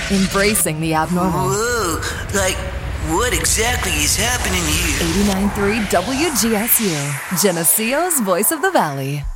embracing the abnormal. Whoa, like, what exactly is happening here? 89.3 WGSU, Geneseo's Voice of the Valley.